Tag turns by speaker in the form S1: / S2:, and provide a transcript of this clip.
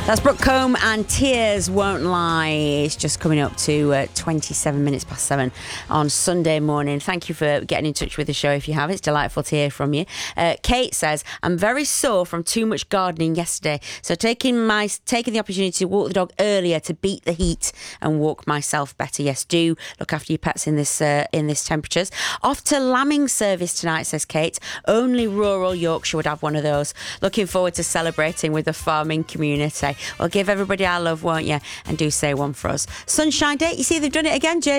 S1: That's Brooke Combe and Tears Won't Lie. It's just coming up to 27 minutes past 7 on Sunday morning. Thank you for getting in touch with the show if you have. It's delightful to hear from you. Kate says, I'm very sore from too much gardening yesterday, so taking the opportunity to walk the dog earlier to beat the heat and walk myself better. Yes, do look after your pets in this temperatures. Off to lambing service tonight, says Kate. Only rural Yorkshire would have one of those. Looking forward to celebrating with the farming community. Well, give everybody our love, won't you? And do say one for us. Sunshine Day. You see, they've done it again, Jay.